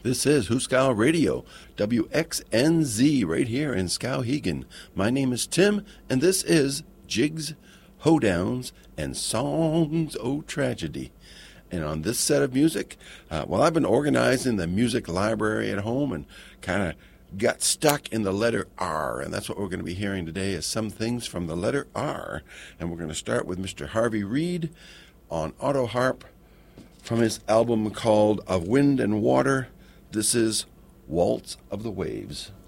This is Huskow Radio, WXNZ, right here in Skowhegan. My name is Tim, and this is Jigs, Hoedowns, and Songs O' Tragedy. And on this set of music, I've been organizing the music library at home and kind of got stuck in the letter R, and that's what we're going to be hearing today is some things from the letter R. And we're going to start with Mr. Harvey Reid on auto harp from his album called Of Wind and Water. This is Waltz of the Waves.